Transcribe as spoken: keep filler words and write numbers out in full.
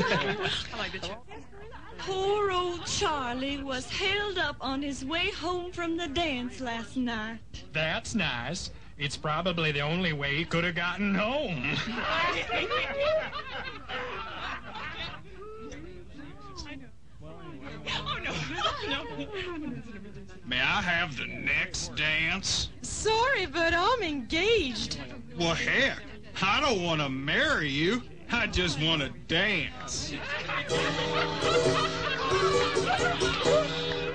I like the tune. Poor old Charlie was held up on his way home from the dance last night. That's nice. It's probably the only way he could have gotten home. Oh, no. No. May I have the next dance? Sorry, but I'm engaged. Well, heck, I don't want to marry you. I just want to dance.